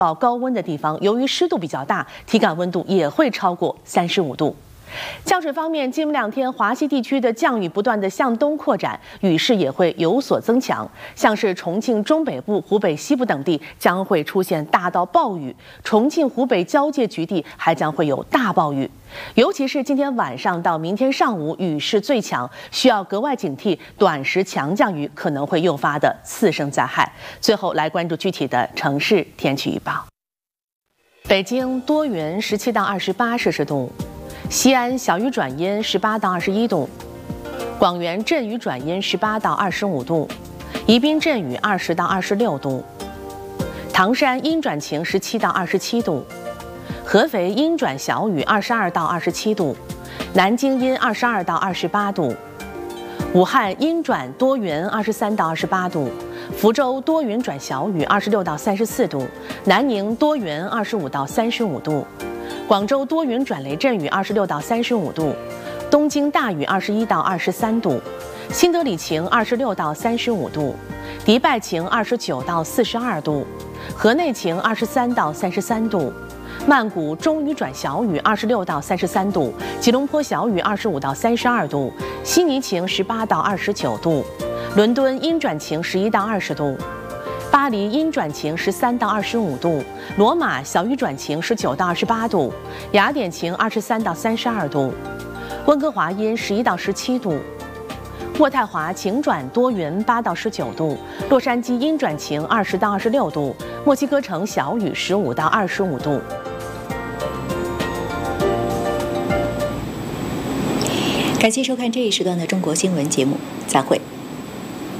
到高温的地方，由于湿度比较大，体感温度也会超过35度。降水方面，今明两天华西地区的降雨不断的向东扩展，雨势也会有所增强。像是重庆中北部、湖北西部等地将会出现大到暴雨，重庆湖北交界局地还将会有大暴雨。尤其是今天晚上到明天上午，雨势最强，需要格外警惕短时强降雨可能会诱发的次生灾害。最后来关注具体的城市天气预报：北京多云，17到28摄氏度。西安小雨转阴，18到21度；广元阵雨转阴，18到25度；宜宾阵雨20到26度；唐山阴转晴，17到27度；合肥阴转小雨，22到27度；南京阴22到28度；武汉阴转多云，23到28度；福州多云转小雨，26到34度；南宁多云，25到35度。广州多云转雷阵雨，26到35度；东京大雨，21到23度；新德里晴，26到35度；迪拜晴，29到42度；河内晴，23到33度；曼谷中雨转小雨，26到33度；吉隆坡小雨，25到32度；悉尼晴，18到29度；伦敦阴转晴，11到20度。巴黎阴转晴，13到25度；罗马小雨转晴，19到28度；雅典晴，23到32度；温哥华阴，11到17度；渥太华晴转多云，8到19度；洛杉矶阴转晴，20到26度；墨西哥城小雨，15到25度。 感谢收看这一时段的中国新闻节目，再会。